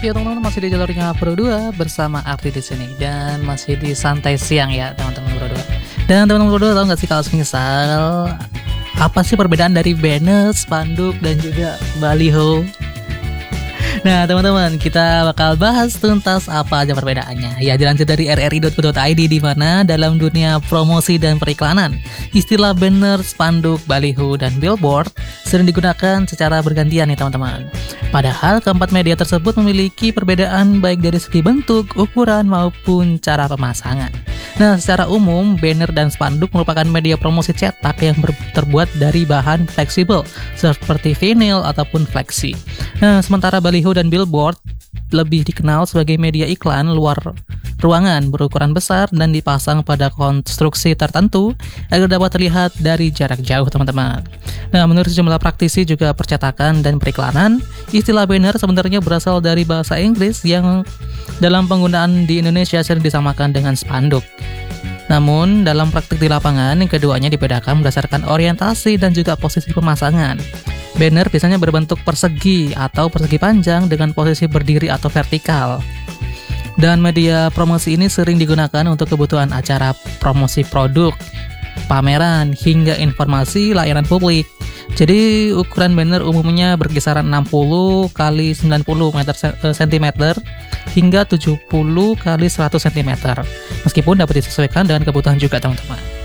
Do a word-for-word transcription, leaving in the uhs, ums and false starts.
Ya teman-teman, masih di jalurnya Pro dua bersama Arti di sini dan masih di santai siang ya teman-teman Pro dua. Dan teman-teman Pro dua tahu nggak sih kalau misal apa sih perbedaan dari banner, spanduk dan juga baliho? Nah teman-teman, kita bakal bahas tuntas apa aja perbedaannya. Ya, dilansir dari r r i dot co dot i d, di mana dalam dunia promosi dan periklanan, istilah banner, spanduk, baliho, dan billboard sering digunakan secara bergantian nih teman-teman. Padahal keempat media tersebut memiliki perbedaan baik dari segi bentuk, ukuran, maupun cara pemasangan. Nah, secara umum, banner dan spanduk merupakan media promosi cetak yang ber- terbuat dari bahan fleksibel seperti vinil ataupun fleksi. Nah, sementara baliho dan billboard lebih dikenal sebagai media iklan luar ruangan berukuran besar dan dipasang pada konstruksi tertentu agar dapat terlihat dari jarak jauh, teman-teman. Nah, menurut sejumlah praktisi juga percetakan dan periklanan, istilah banner sebenarnya berasal dari bahasa Inggris yang dalam penggunaan di Indonesia sering disamakan dengan spanduk. Namun, dalam praktik di lapangan, keduanya dibedakan berdasarkan orientasi dan juga posisi pemasangan. Banner biasanya berbentuk persegi atau persegi panjang dengan posisi berdiri atau vertikal. Dan media promosi ini sering digunakan untuk kebutuhan acara promosi produk, pameran, hingga informasi layanan publik. Jadi ukuran banner umumnya berkisaran enam puluh kali sembilan puluh sentimeter hingga tujuh puluh kali seratus sentimeter. Meskipun dapat disesuaikan dengan kebutuhan juga, teman-teman.